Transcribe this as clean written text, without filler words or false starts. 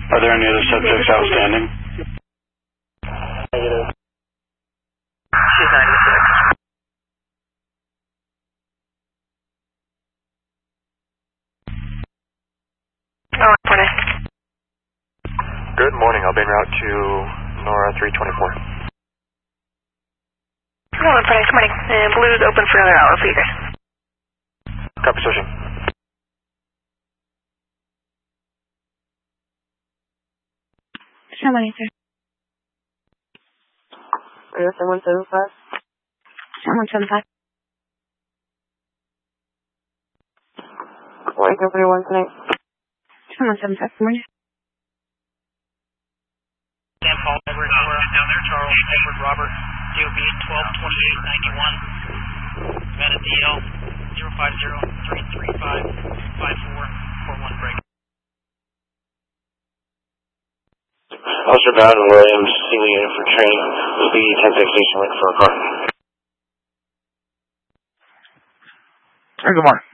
Are there any other subjects outstanding? Negative. She's 96. Oh, morning. Good morning. I'll be en route to Nora 324. No, morning. Blue's open for another hour for you guys. Copy, switching. Somebody, sir. Are you 175? 175. What company one tonight? 175, good morning. Sam Paul, Edward, down there, Charles, Edward, Robert, DOB 122891, Savannah DL 050-335-5441 break. Officer Bowden Williams, Sealy Unit for training, speed 10-6 station went for a car. Hey, good morning.